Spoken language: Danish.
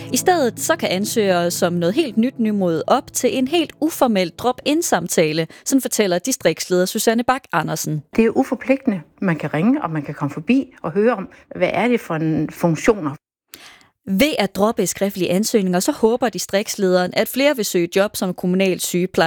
I stedet så kan ansøgere som noget helt nyt nu møde op til en helt uformel drop-in-samtale, sådan fortæller distriktsleder Susanne Bak Andersen. Det er uforpligtende. Man kan ringe, og man kan komme forbi og høre om, hvad er det for en funktioner. Ved at droppe skriftlige ansøgninger, så håber distriktslederen, at flere vil søge job som kommunal sygeplejer.